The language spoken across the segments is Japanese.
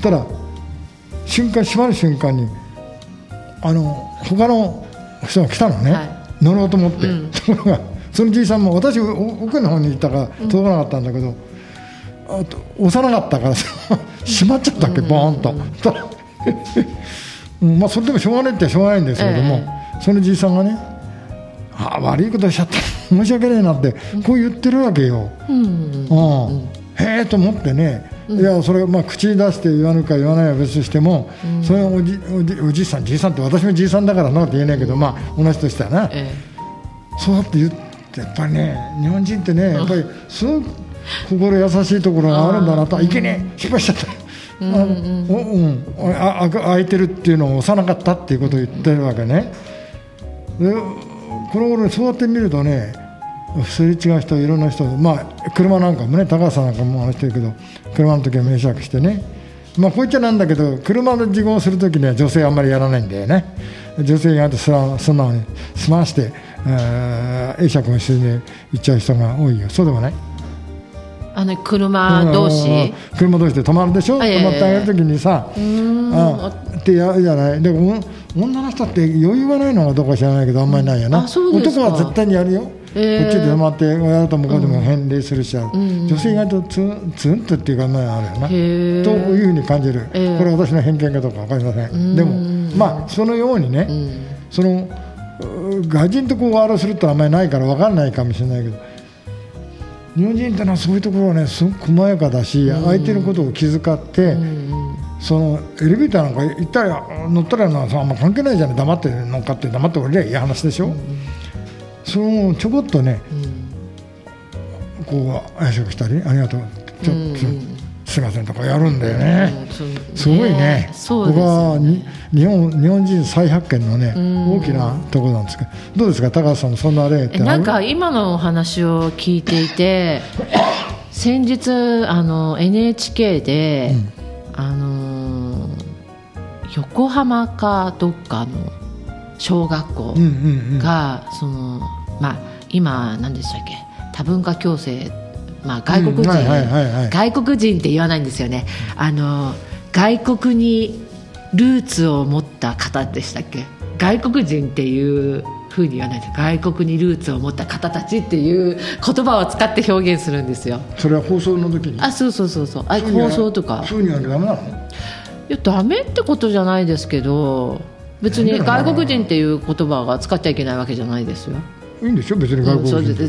したら閉まる瞬間に他の人が来たのね、乗ろうと思って、ところがそのじいさんも私奥の方にいたから届かなかったんだけど、押さなかったから閉まっちゃったっけ、ボーンとまあそれでもしょうがないってしょうがないんですけれども、そのじいさんがね、悪いことしちゃった申し訳ないなってこう言ってるわけよ。へえと思ってね、いやそれ口に出して言わぬか言わないは別としても、それはおじいさんって私もじいさんだからなって言えないけど、同じとしてはな、そうやって言ってやっぱりね、日本人ってね、やっぱりすごく心優しいところがあるんだなと。いけねえ失敗しちゃった空いてるっていうのを押さなかったっていうことを言ってるわけね。でこの頃そうやって見るとね、すれ違う人いろんな人、車なんかもね、高橋さんなんかも話してるけど、車の時は名刺してね、こう言っちゃなんだけど、車の事故をする時には女性あんまりやらないんだよね。女性が素直に済まして会釈をして行っちゃう人が多いよ。そうでもない？ 車同士で止まるでしょ、止まってあげる時にさってやるじゃない。でも女の人って余裕がないのかどうか知らないけど、あんまりないよな。男は絶対にやるよ。こっちで止まってやると向こうでも返礼するし、女性意外とツンとっていうかあるよなというふうに感じる。これは私の偏見かどうか分かりません。でもそのようにね、その外人と悪をするってあんまりないから分かんないかもしれないけど、日本人ってのはそういうところはね、すごく細やかだし、相手のことを気遣って、そのエレベーターなんか行ったら乗ったらあんま関係ないじゃない。黙って乗っかって黙っておりゃいい話でしょ。そのちょこっとね、会釈したりありがとうちょっとすいませんとかやるんだよね。すごいね。僕は日本人再発見のね、大きなところなんですけど、どうですか高橋さんもそんな例ってある？ なんか今のお話を聞いていて先日NHK で、横浜かどっかの小学校が今何でしたっけ、多文化共生、外国人、外国人って言わないんですよね。外国にルーツを持った方でしたっけ。外国人っていうふうに言わないで、外国にルーツを持った方たちっていう言葉を使って表現するんですよ。 それは放送の時に？ そう放送とか。 そういうのはダメなの？ いやダメってことじゃないですけど、別に外国人っていう言葉が使っちゃいけないわけじゃないですよ。 いいんでしょ別に外国人って、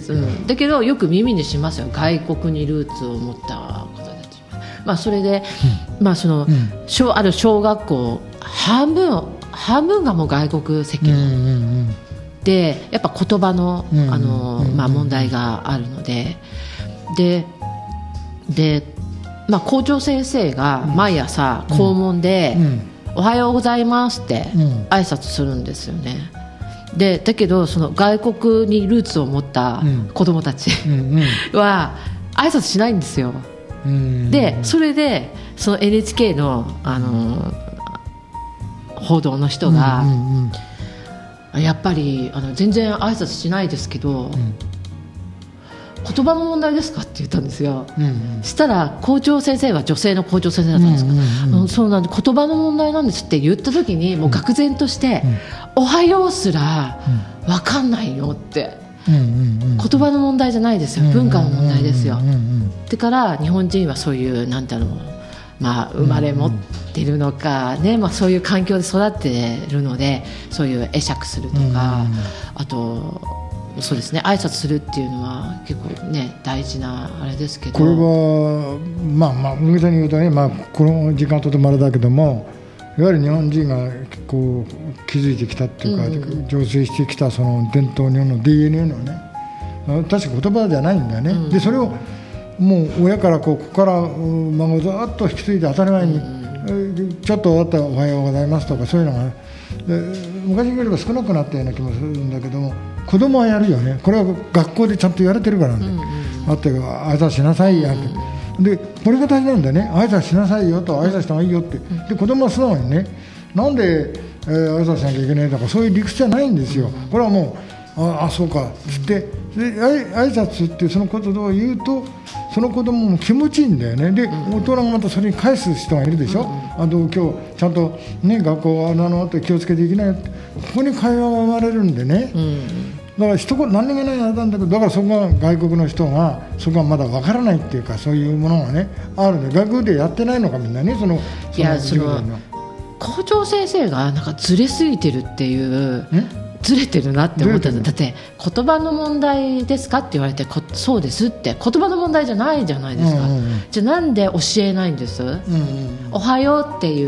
だけどよく耳にしますよ、外国にルーツを持った方たち。それで、ある小学校半分がもう外国籍の、でやっぱ言葉の、問題があるので、校長先生が毎朝校門で、おはようございますって挨拶するんですよね。だけどその外国にルーツを持った子どもたちは挨拶しないんですよ。でそれでその NHK の、報道の人が、やっぱり全然挨拶しないですけど、言葉の問題ですかって言ったんですよ。したら校長先生は女性の校長先生だったんですけど、そうなんで言葉の問題なんですって言った時にもう愕然として、おはようすら分かんないよって、言葉の問題じゃないですよ、文化の問題ですよ。だから日本人はそういうなんていうの、生まれ持ってるのかね、そういう環境で育ってるので、そういう会釈するとか、あとそうですね、挨拶するっていうのは結構ね大事なあれですけど、 これは大げさに言うとね、この時間とてもあれだけども、いわゆる日本人がこう築いてきたっていうか、醸成してきたその伝統日本の DNA のね、確か言葉じゃないんだよね。でそれをもう親からここから孫をずっと引き継いで当たり前に、ちょっと終わったらおはようございますとか、そういうのが昔よりは少なくなったような気もするんだけども、子供はやるよね。これは学校でちゃんとやれてるからね。挨拶しなさいやって、でこれが大事なんだよね。挨拶しなさいよと、挨拶した方がいいよって。で子供は素直にね、なんで、挨拶しなきゃいけないとかそういう理屈じゃないんですよ。これはもうそうかっつって、で挨拶ってそのことを言うと、 その子供も気持ちいいんだよね。で、大人がまたそれに返す人がいるでしょ。あと今日ちゃんとね、学校後気をつけていきなよって、ここに会話が生まれるんでね、だから一言何にもないあれなんだけど、だからそこが外国の人がそこがまだわからないっていうか、そういうものがねあるんで、外国でやってないのかみんなね、その校長先生がなんかずれすぎてるっていう、ずれてるなって思ったんです。だって言葉の問題ですかって言われて、そうですって、言葉の問題じゃないじゃないですか、じゃあなんで教えないんです、おはようっていう、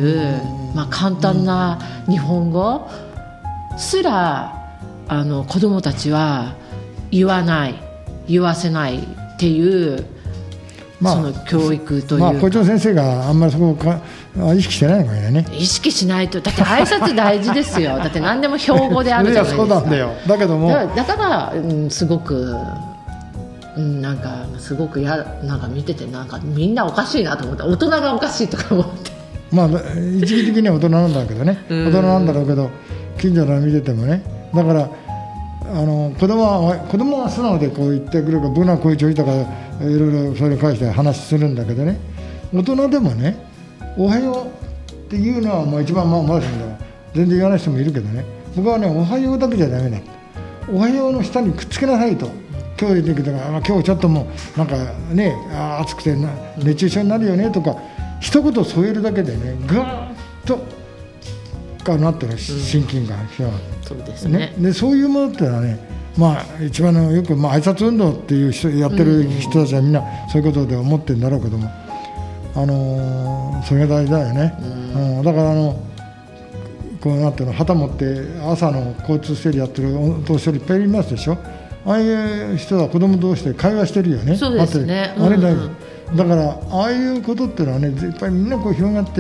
簡単な日本語すら子どもたちは言わない、言わせないっていう、その教育というか、 校長先生があんまりそこを意識してないのかね。意識しないと、だって挨拶大事ですよだって何でも標語であるじゃないですか。 そうなんだよ。だけどもだから、すごく、なんかすごくなんか見てて、なんかみんなおかしいなと思った。大人がおかしいとか思って、 一義的には大人なんだけどね、大人なんだろうけど、近所の見ててもね、だから子供は素直でこう言ってくるから、僕はこういう調子とかいろいろそれに関して話するんだけどね、大人でもね、おはようっていうのはもう一番まずいんだよ。全然言わない人もいるけどね、僕はね、おはようだけじゃダメだ、おはようの下にくっつけなさいと。今日言ってきたから、今日ちょっともうなんかね、暑くて熱中症になるよねとか一言添えるだけでね、ぐーっとなってる、親近感が、 そうですね。 でそういうものってのはね、一番よく挨拶運動っていう人やってる人たちはみんなそういうことで思ってるんだろうけども、それが大事だよね。だからこうなってるの、旗持って朝の交通整理やってるお年寄りいっぱいいますでしょ。ああいう人は子供同士で会話してるよね。 そうですね。 あれだよ。だからああいうことってのはね、やっぱりみんなこう広がって、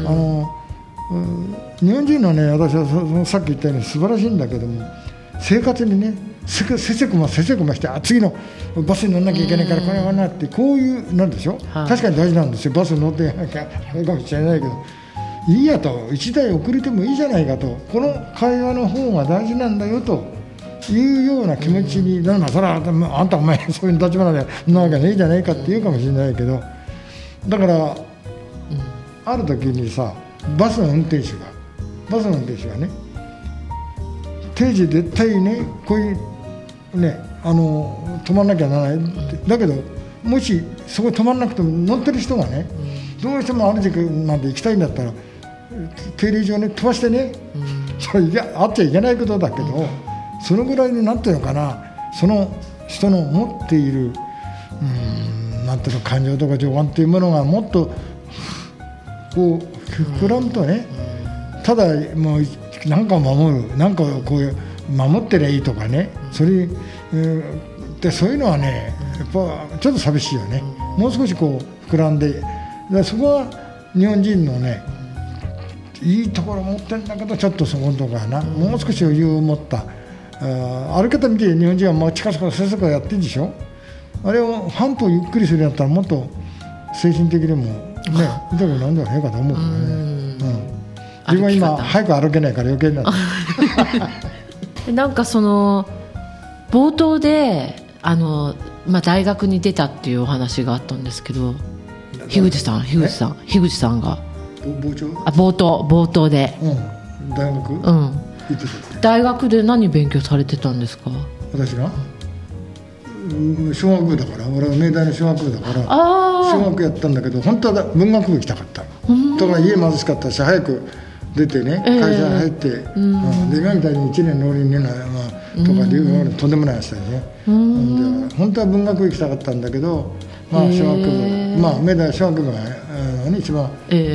日本人のね、私はさっき言ったように素晴らしいんだけども、生活にね、せせこまして、次のバスに乗らなきゃいけないからこれはなって、こういうなんでしょ、確かに大事なんですよ。バスに乗ってなきゃいけないかもしれないけど、いいやと、1台遅れてもいいじゃないかと、この会話の方が大事なんだよというような気持ちになるのは、それはあんたお前そういう立場でなわけねえじゃないかって言うかもしれないけど、だからある時にさ、バスの運転手がね、定時絶対ね、こういうね、止まんなきゃならないって、だけどもしそこ止まんなくても乗ってる人がね、どうしてもある時間まで行きたいんだったら停留所ね飛ばしてね、それあっちゃいけないことだけど、そのぐらいになってるのかな、その人の持っているなんていうの、感情とか情感っていうものがもっとこう膨らむとね、ただもうなんか守る、なんかこう守ってりゃいいとかね、それでそういうのはね、やっぱちょっと寂しいよね。もう少しこう膨らんで、そこは日本人のね、いいところ持ってるんだけど、ちょっとそこのところはな、もう少し余裕を持った歩き方見て、日本人はもう近々せせこやってるでしょ。あれを半歩ゆっくりするんだったら、もっと精神的にもね、いいとこなんじゃないかと思うけどね。自分は今早く歩けないから余計になってなんかその冒頭で大学に出たっていうお話があったんですけど、樋口さんが冒頭で、 大学、 大学で何勉強されてたんですか？ 私が小学部だから、俺は明大の小学部だから小学やったんだけど、本当は文学部行きたかった。だから家貧しかったし、早く出てね、会社に入って、で今みたいに1年浪人2年とか留学とんでもない話だよね。で本当は文学部行きたかったんだけど、小学部、明大小学部が、一番、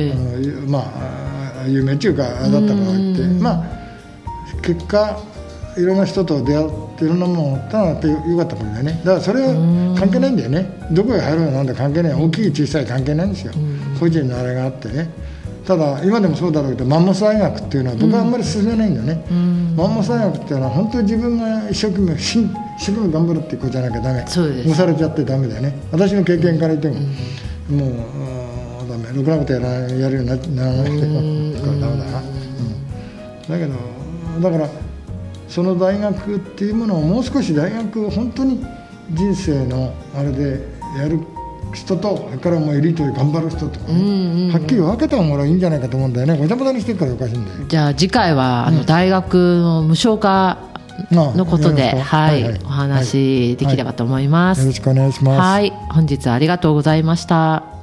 有名っていうかだったから言って、結果いろんな人と出会っていろんなものを持ったのはやっぱり良かったことだよね。だからそれは関係ないんだよね。どこへ入るのなんて関係ない、大きい小さい関係ないんですよ。個人のあれがあってね。ただ今でもそうだろうけど、マンモス大学っていうのは僕はあんまり進めないんだよね。マンモス大学っていうのは本当に自分が一生懸命頑張るっていうことじゃなきゃダメ。押されちゃってダメだよね。私の経験から言っても、もうダメ、ろくなことやるようにならないとダメだな。だからその大学っていうものをもう少し大学を本当に人生のあれでやる人と、それからもうエリートで頑張る人とかね、はっきり分けた方がいいんじゃないかと思うんだよね。ごちゃ混ぜにしてるからおかしいんだよ。 じゃあ次回は大学の無償化のことで、お話できればと思います。 よろしくお願いします。 はい、本日はありがとうございました。